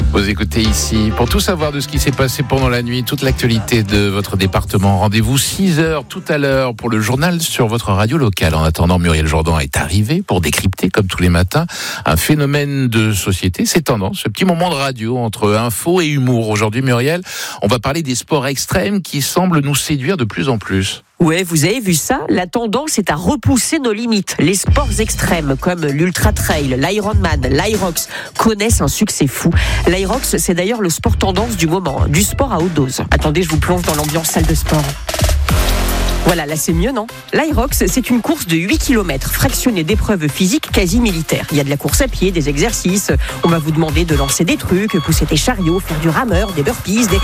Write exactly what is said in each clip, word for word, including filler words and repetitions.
Vous écoutez ici, pour tout savoir de ce qui s'est passé pendant la nuit, toute l'actualité de votre département. Rendez-vous six heures tout à l'heure pour le journal sur votre radio locale. En attendant, Muriel Jourdan est arrivée pour décrypter, comme tous les matins, un phénomène de société. C'est tendance, ce petit moment de radio entre info et humour. Aujourd'hui, Muriel, on va parler des sports extrêmes qui semblent nous séduire de plus en plus. Ouais, vous avez vu ça? La tendance est à repousser nos limites. Les sports extrêmes comme l'ultra trail, l'Ironman, l'Irox connaissent un succès fou. L'Irox, c'est d'ailleurs le sport tendance du moment, du sport à haute dose. Attendez, je vous plonge dans l'ambiance salle de sport. Voilà, là c'est mieux, non? L'Irox, c'est une course de huit kilomètres, fractionnée d'épreuves physiques quasi militaires. Il y a de la course à pied, des exercices. On va vous demander de lancer des trucs, pousser des chariots, faire du rameur, des burpees, des...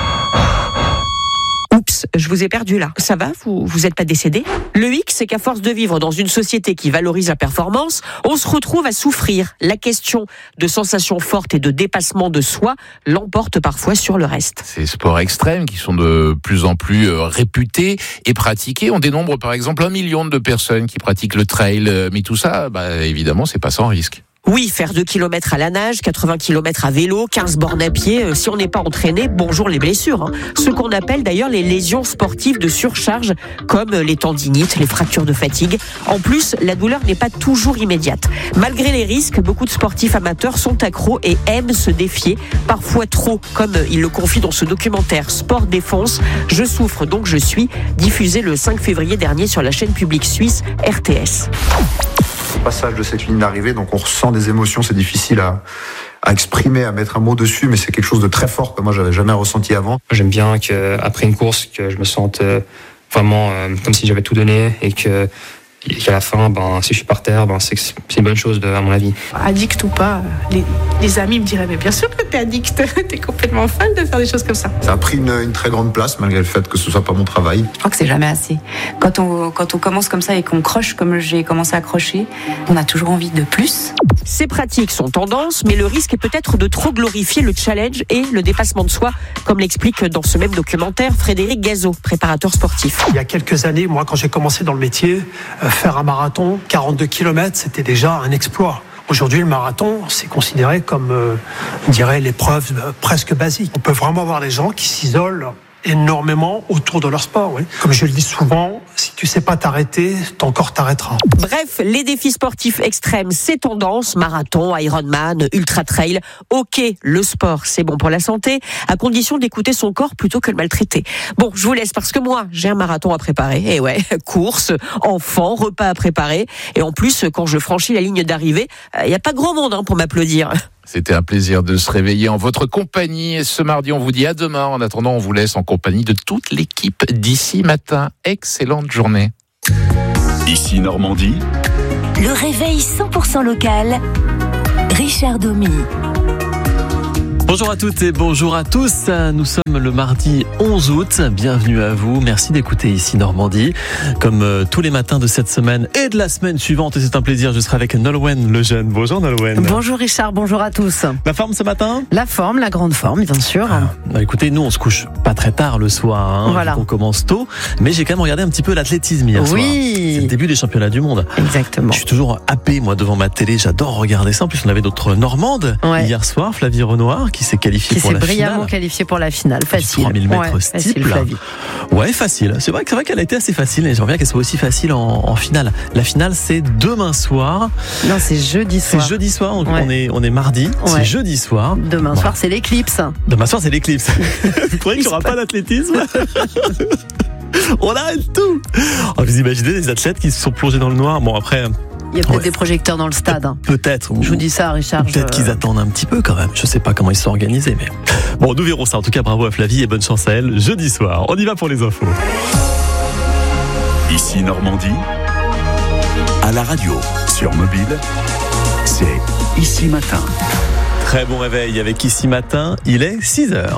Oups, je vous ai perdu là. Ça va? Vous vous êtes pas décédé? Le hic, c'est qu'à force de vivre dans une société qui valorise la performance, on se retrouve à souffrir. La question de sensations fortes et de dépassement de soi l'emporte parfois sur le reste. Ces sports extrêmes qui sont de plus en plus réputés et pratiqués. On dénombre par exemple un million de personnes qui pratiquent le trail. Mais tout ça, bah, évidemment, c'est pas sans risque. Oui, faire deux kilomètres à la nage, quatre-vingts kilomètres à vélo, quinze bornes à pied, euh, si on n'est pas entraîné, bonjour les blessures. Hein. Ce qu'on appelle d'ailleurs les lésions sportives de surcharge, comme les tendinites, les fractures de fatigue. En plus, la douleur n'est pas toujours immédiate. Malgré les risques, beaucoup de sportifs amateurs sont accros et aiment se défier, parfois trop, comme il le confie dans ce documentaire Sport Défense. Je souffre donc je suis, diffusé le cinq février dernier sur la chaîne publique suisse R T S. Passage de cette ligne d'arrivée, donc on ressent des émotions, c'est difficile à, à exprimer, à mettre un mot dessus, mais c'est quelque chose de très fort que moi j'avais jamais ressenti avant. J'aime bien qu'après une course, que je me sente vraiment euh, comme si j'avais tout donné et que et qu'à la fin, ben, si je suis par terre, ben, c'est, c'est une bonne chose, de, à mon avis. Addict ou pas, les, les amis me diraient, mais bien sûr que t'es addict, t'es complètement fan de faire des choses comme ça. Ça a pris une, une très grande place, malgré le fait que ce soit pas mon travail. Je crois que c'est jamais assez. Quand on, quand on commence comme ça et qu'on croche comme j'ai commencé à crocher, on a toujours envie de plus. Ces pratiques sont tendances, mais le risque est peut-être de trop glorifier le challenge et le dépassement de soi, comme l'explique dans ce même documentaire Frédéric Gazot, préparateur sportif. Il y a quelques années, moi, quand j'ai commencé dans le métier, euh, faire un marathon, quarante-deux kilomètres, c'était déjà un exploit. Aujourd'hui, le marathon, c'est considéré comme, euh, on dirait, l'épreuve euh, presque basique. On peut vraiment avoir des gens qui s'isolent énormément autour de leur sport, oui. Comme je le dis souvent, si tu sais pas t'arrêter, ton corps t'arrêtera. Bref, les défis sportifs extrêmes, c'est tendance, marathon, Ironman, ultra trail. Ok, le sport, c'est bon pour la santé, à condition d'écouter son corps plutôt que le maltraiter. Bon, je vous laisse parce que moi, j'ai un marathon à préparer. Et ouais, course, enfant, repas à préparer. Et en plus, quand je franchis la ligne d'arrivée, il n'y a pas grand monde hein, pour m'applaudir. C'était un plaisir de se réveiller en votre compagnie. Et ce mardi, on vous dit à demain. En attendant, on vous laisse en compagnie de toute l'équipe d'ici matin. Excellente journée. Ici Normandie. Le réveil cent pour cent local. Richard Domy. Bonjour à toutes et bonjour à tous. Nous sommes le mardi onze août. Bienvenue à vous. Merci d'écouter ici Normandie. Comme euh, tous les matins de cette semaine et de la semaine suivante, et c'est un plaisir, je serai avec Nolwenn Lejeune. Bonjour Nolwenn. Bonjour Richard, bonjour à tous. La forme ce matin? La forme, la grande forme, bien sûr. Ah, bah écoutez, nous on se couche pas très tard le soir. Hein, voilà. On commence tôt. Mais j'ai quand même regardé un petit peu l'athlétisme hier oui. soir. C'est le début des championnats du monde. Exactement. Je suis toujours happé moi devant ma télé. J'adore regarder ça. En plus, on avait d'autres Normandes ouais. hier soir. Flavie Renoir qui s'est qualifiée qui pour la finale. Qui s'est brillamment qualifiée pour la finale. Facile. trois mille mètres ouais, steeple. Facile, Flavie. Ouais, facile. C'est vrai, c'est vrai qu'elle a été assez facile et j'aimerais bien qu'elle soit aussi facile en, en finale. La finale, c'est demain soir. Non, c'est jeudi soir. C'est jeudi soir. Donc ouais. on est, on est mardi. Ouais. C'est jeudi soir. Demain voilà. soir, c'est l'éclipse. Demain soir, c'est l'éclipse. Vous croyez qu'il n'y aura pas d'athlétisme? On arrête tout. Oh, vous imaginez des athlètes qui se sont plongés dans le noir. Bon, après. Il y a peut-être ouais. des projecteurs dans le stade. Hein. Peut-être. Je vous dis ça, Richard. Peut-être je... qu'ils attendent un petit peu quand même. Je sais pas comment ils sont organisés, mais bon, nous verrons ça. En tout cas, bravo à Flavie et bonne chance à elle jeudi soir. On y va pour les infos. Ici Normandie, à la radio, sur mobile, c'est Ici Matin. Très bon réveil avec Ici Matin. Il est six heures.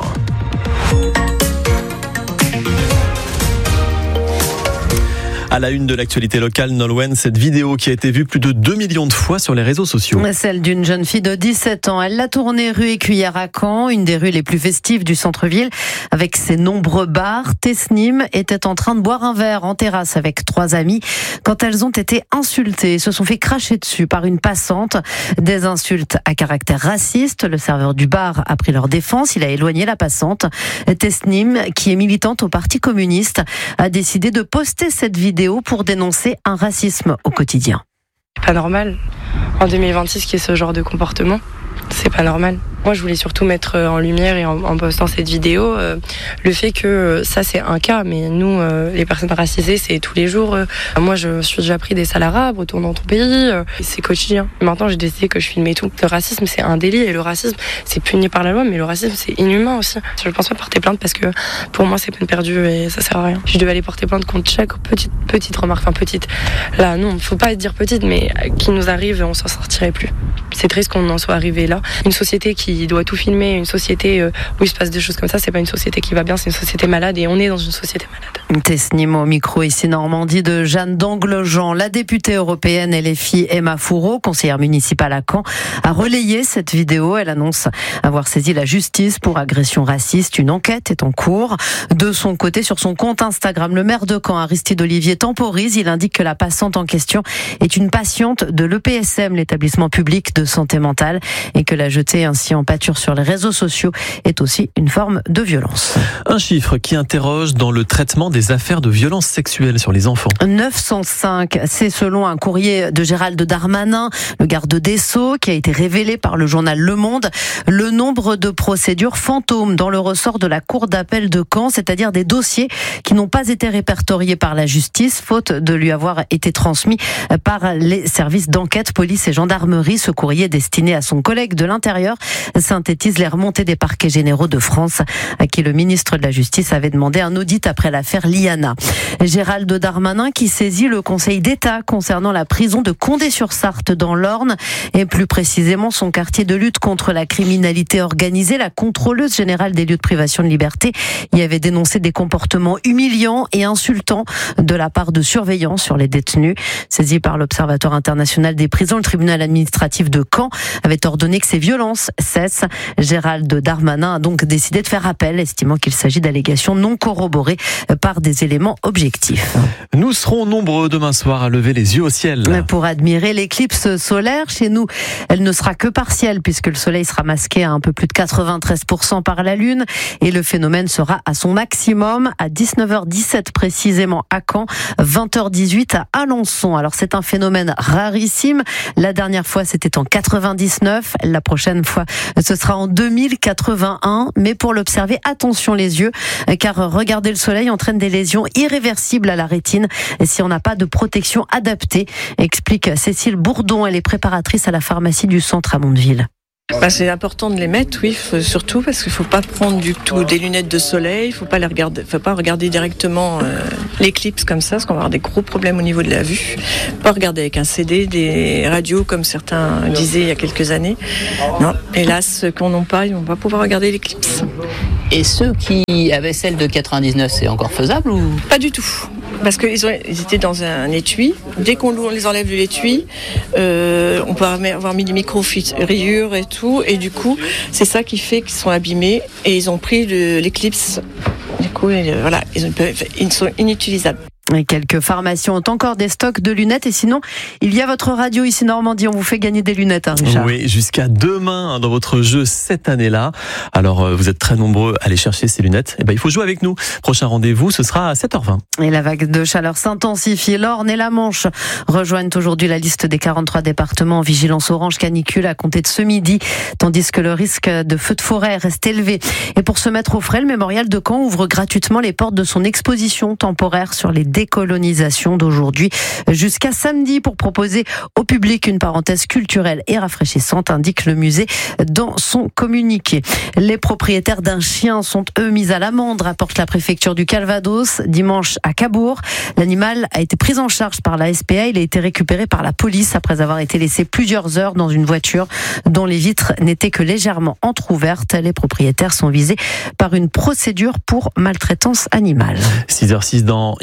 À la une de l'actualité locale, Nolwenn, cette vidéo qui a été vue plus de deux millions de fois sur les réseaux sociaux. Celle d'une jeune fille de dix-sept ans. Elle l'a tournée rue Écuyère à Caen, une des rues les plus festives du centre-ville. Avec ses nombreux bars, Tesnim était en train de boire un verre en terrasse avec trois amis quand elles ont été insultées et se sont fait cracher dessus par une passante. Des insultes à caractère raciste. Le serveur du bar a pris leur défense. Il a éloigné la passante. Tesnim, qui est militante au Parti communiste, a décidé de poster cette vidéo pour dénoncer un racisme au quotidien. C'est pas normal en deux mille vingt-six qu'il y ait ce genre de comportement. C'est pas normal. Moi, je voulais surtout mettre en lumière et en, en postant cette vidéo euh, le fait que ça, c'est un cas, mais nous, euh, les personnes racisées, c'est tous les jours. Euh, moi, je suis déjà pris des sales arabes, retourne dans ton pays. Euh, c'est quotidien. Maintenant, j'ai décidé que je filmais tout. Le racisme, c'est un délit et le racisme, c'est puni par la loi, mais le racisme, c'est inhumain aussi. Je ne pense pas porter plainte parce que pour moi, c'est peine perdue et ça sert à rien. Je devais aller porter plainte contre chaque petite, petite remarque, enfin petite. Là, non, faut pas dire petite, mais qui nous arrive, on s'en sortirait plus. C'est triste qu'on en soit arrivé là. Une société qui doit tout filmer, une société où il se passe des choses comme ça, c'est pas une société qui va bien, c'est une société malade et on est dans une société malade. Tesnim au micro ici Normandie de Jeanne d'Anglejean. La députée européenne L F I Emma Fourreau, conseillère municipale à Caen, a relayé cette vidéo. Elle annonce avoir saisi la justice pour agression raciste. Une enquête est en cours. De son côté, sur son compte Instagram, le maire de Caen, Aristide Olivier, temporise. Il indique que la passante en question est une patiente de l'E P S M, l'établissement public de santé mentale, et que la jeter ainsi en pâture sur les réseaux sociaux est aussi une forme de violence. Un chiffre qui interroge dans le traitement des affaires de violences sexuelles sur les enfants. neuf cent cinq, c'est selon un courrier de Gérald Darmanin, le garde des Sceaux, qui a été révélé par le journal Le Monde, le nombre de procédures fantômes dans le ressort de la cour d'appel de Caen, c'est-à-dire des dossiers qui n'ont pas été répertoriés par la justice, faute de lui avoir été transmis par les services d'enquête, police et gendarmerie. Ce courrier destiné à son collègue de l'Intérieur synthétise les remontées des parquets généraux de France, à qui le ministre de la Justice avait demandé un audit après l'affaire Liana. Gérald Darmanin qui saisit le Conseil d'État concernant la prison de Condé-sur-Sarthe dans l'Orne et plus précisément son quartier de lutte contre la criminalité organisée. La contrôleuse générale des lieux de privation de liberté y avait dénoncé des comportements humiliants et insultants de la part de surveillants sur les détenus. Saisi par l'Observatoire international des prisons, le tribunal administratif de Caen avait ordonné que ces violences cessent. Gérald Darmanin a donc décidé de faire appel, estimant qu'il s'agit d'allégations non corroborées par des éléments objectifs. Nous serons nombreux demain soir à lever les yeux au ciel. Pour admirer l'éclipse solaire, chez nous, elle ne sera que partielle puisque le soleil sera masqué à un peu plus de quatre-vingt-treize pour cent par la lune et le phénomène sera à son maximum à dix-neuf heures dix-sept précisément à Caen, vingt heures dix-huit à Alençon. Alors c'est un phénomène rarissime. La dernière fois c'était en quatre-vingt-dix-neuf. La prochaine fois ce sera en deux mille quatre-vingt-un. Mais pour l'observer, attention les yeux, car regarder le soleil entraîne des lésions irréversibles à la rétine si on n'a pas de protection adaptée, explique Cécile Bourdon. Elle est préparatrice à la pharmacie du centre à Mondeville. Bah, c'est important de les mettre, oui, surtout parce qu'il ne faut pas prendre du tout des lunettes de soleil, il ne faut pas les regarder, faut pas regarder directement euh, l'éclipse comme ça, parce qu'on va avoir des gros problèmes au niveau de la vue. Pas regarder avec un C D, des radios comme certains disaient il y a quelques années. Non, hélas, ceux qu'on n'a pas, ils ne vont pas pouvoir regarder l'éclipse. Et ceux qui avaient celle de quatre-vingt-dix-neuf, c'est encore faisable ou pas du tout? Parce qu'ils ils étaient dans un étui. Dès qu'on les enlève de l'étui, euh, on peut avoir mis des micro-rayures et tout. Et du coup, c'est ça qui fait qu'ils sont abîmés. Et ils ont pris le, l'éclipse. Du coup, et, voilà, ils, peuvent, ils sont inutilisables. Et quelques pharmacies ont encore des stocks de lunettes. Et sinon, il y a votre radio ici Normandie. On vous fait gagner des lunettes, hein, Richard. Oui, jusqu'à demain dans votre jeu cette année-là. Alors, vous êtes très nombreux à aller chercher ces lunettes. Et ben, il faut jouer avec nous. Prochain rendez-vous, ce sera à sept heures vingt. Et la vague de chaleur s'intensifie. L'Orne et la Manche rejoignent aujourd'hui la liste des quarante-trois départements en vigilance orange canicule à compter de ce midi, tandis que le risque de feu de forêt reste élevé. Et pour se mettre au frais, le mémorial de Caen ouvre gratuitement les portes de son exposition temporaire sur les décolonisation d'aujourd'hui jusqu'à samedi pour proposer au public une parenthèse culturelle et rafraîchissante, indique le musée dans son communiqué. Les propriétaires d'un chien sont eux mis à l'amende, rapporte la préfecture du Calvados dimanche à Cabourg. L'animal a été pris en charge par la S P A. Il a été récupéré par la police après avoir été laissé plusieurs heures dans une voiture dont les vitres n'étaient que légèrement entrouvertes. Les propriétaires sont visés par une procédure pour maltraitance animale. six heures six dans Ici Matin.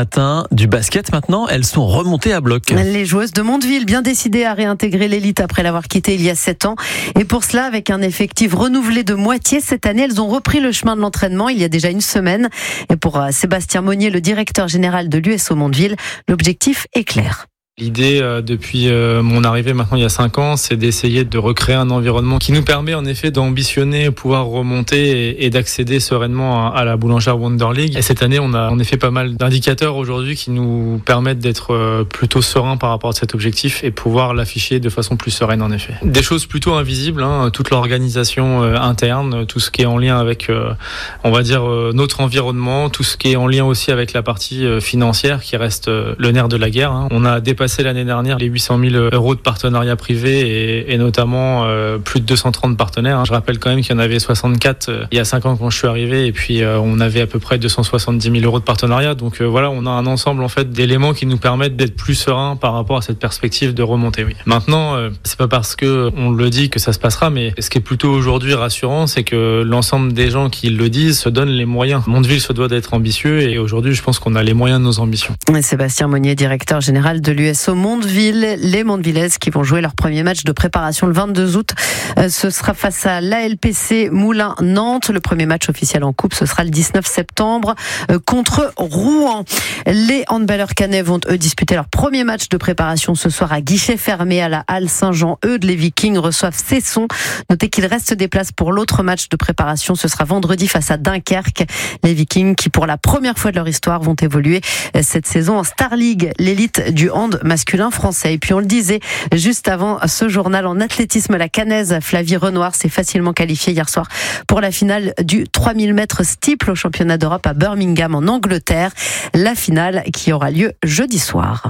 matin, du basket maintenant, elles sont remontées à bloc. Les joueuses de Mondeville, bien décidées à réintégrer l'élite après l'avoir quittée il y a sept ans. Et pour cela, avec un effectif renouvelé de moitié cette année, elles ont repris le chemin de l'entraînement il y a déjà une semaine. Et pour Sébastien Monnier, le directeur général de l'U S O Mondeville, l'objectif est clair. L'idée euh, depuis euh, mon arrivée maintenant il y a cinq ans, c'est d'essayer de recréer un environnement qui nous permet en effet d'ambitionner, pouvoir remonter et, et d'accéder sereinement à, à la Boulangère Wonder League. Et cette année, on a en effet pas mal d'indicateurs aujourd'hui qui nous permettent d'être euh, plutôt sereins par rapport à cet objectif et pouvoir l'afficher de façon plus sereine en effet. Des choses plutôt invisibles, hein, toute l'organisation euh, interne, tout ce qui est en lien avec, euh, on va dire, euh, notre environnement, tout ce qui est en lien aussi avec la partie euh, financière qui reste euh, le nerf de la guerre. Hein. On a dépassé l'année dernière les huit cent mille euros de partenariat privé et, et notamment euh, plus de deux cent trente partenaires. Je rappelle quand même qu'il y en avait soixante-quatre euh, il y a cinq ans quand je suis arrivé et puis euh, on avait à peu près deux cent soixante-dix mille euros de partenariat. Donc euh, voilà, on a un ensemble en fait d'éléments qui nous permettent d'être plus sereins par rapport à cette perspective de remontée. Oui. Maintenant, euh, c'est pas parce que on le dit que ça se passera, mais ce qui est plutôt aujourd'hui rassurant, c'est que l'ensemble des gens qui le disent se donnent les moyens. Mondeville se doit d'être ambitieux et aujourd'hui, je pense qu'on a les moyens de nos ambitions. Sébastien Monnier, directeur général de l'U S O Mondeville, les Mondevillaises qui vont jouer leur premier match de préparation le vingt-deux août. Ce sera face à l'A L P C Moulins-Nantes. Le premier match officiel en coupe, ce sera le dix-neuf septembre contre Rouen. Les handballeurs caennais vont eux disputer leur premier match de préparation ce soir à guichet fermé à la Halle Saint-Jean. Eux de les Vikings reçoivent Cesson. Notez qu'il reste des places pour l'autre match de préparation. Ce sera vendredi face à Dunkerque. Les Vikings qui pour la première fois de leur histoire vont évoluer cette saison en Star League, l'élite du hand masculin français. Et puis on le disait juste avant ce journal en athlétisme, la Caennaise Flavie Renoir s'est facilement qualifiée hier soir pour la finale du trois mille mètres steeple au championnat d'Europe à Birmingham en Angleterre. La finale qui aura lieu jeudi soir.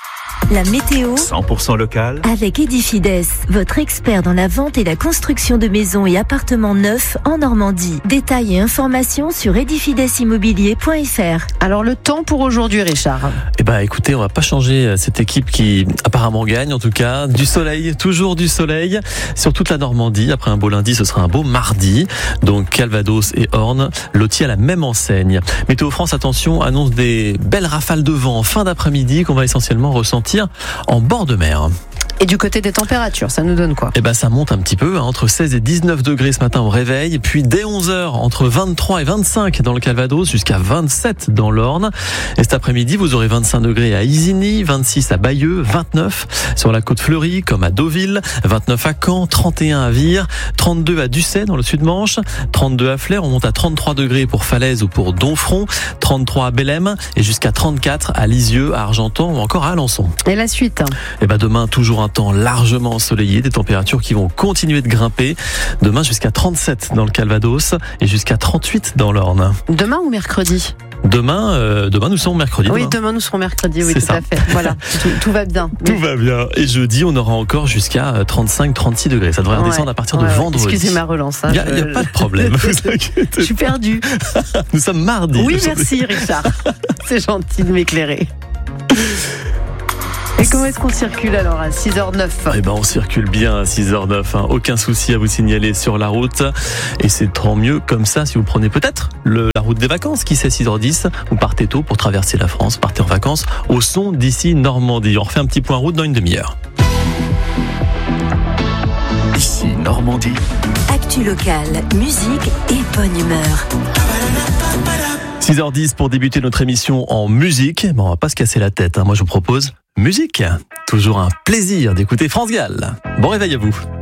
La météo cent pour cent local avec Edifides, votre expert dans la vente et la construction de maisons et appartements neufs en Normandie. Détails et informations sur edifides immobilier point f r. Alors le temps pour aujourd'hui, Richard. Eh ben écoutez, on va pas changer cette équipe qui apparemment gagne, en tout cas. Du soleil, toujours du soleil sur toute la Normandie. Après un beau lundi, ce sera un beau mardi. Donc Calvados et Orne lotis à la même enseigne. Météo France, attention, annonce des belles rafales de vent en fin d'après-midi qu'on va essentiellement ressentir en bord de mer. Et du côté des températures, ça nous donne quoi ? Eh ben, ça monte un petit peu, hein, entre seize et dix-neuf degrés ce matin au réveil, puis dès onze heures, entre vingt-trois et vingt-cinq dans le Calvados, jusqu'à vingt-sept dans l'Orne. Et cet après-midi, vous aurez vingt-cinq degrés à Isigny, vingt-six à Bayeux, vingt-neuf sur la côte fleurie, comme à Deauville, vingt-neuf à Caen, trente et un à Vire, trente-deux à Ducet dans le Sud-Manche, trente-deux à Flers, on monte à trente-trois degrés pour Falaise ou pour Donfront, trente-trois à Bellem et jusqu'à trente-quatre à Lisieux, à Argentan ou encore à Alençon. Et la suite ? Eh ben, demain, toujours un temps largement ensoleillé, des températures qui vont continuer de grimper. Demain jusqu'à trente-sept dans le Calvados et jusqu'à trente-huit dans l'Orne. Demain ou mercredi ? Demain, euh, demain nous serons mercredi. Oui, demain, demain nous serons mercredi, oui, C'est tout ça. à fait. Voilà, tout, tout va bien. Tout va bien. Et jeudi, on aura encore jusqu'à trente-cinq trente-six degrés. Ça devrait Ouais, redescendre à partir ouais, de ouais. vendredi. Excusez ma relance. Il Hein, n'y a, je... a pas de problème. Vous inquiétez. Je suis perdue. Nous sommes mardi. Oui, merci Richard. C'est gentil de m'éclairer. Et comment est-ce qu'on circule alors à six heures neuf ? Eh ben, on circule bien à six heures neuf, hein. Aucun souci à vous signaler sur la route. Et c'est tant mieux comme ça si vous prenez peut-être le, la route des vacances, qui sait six heures dix. Vous partez tôt pour traverser la France, partez en vacances au son d'ici Normandie. On refait un petit point route dans une demi-heure. Ici Normandie. Actu locale, musique et bonne humeur. six heures dix pour débuter notre émission en musique. Bon, on va pas se casser la tête, hein. Moi je vous propose musique. Toujours un plaisir d'écouter France Gall. Bon réveil à vous.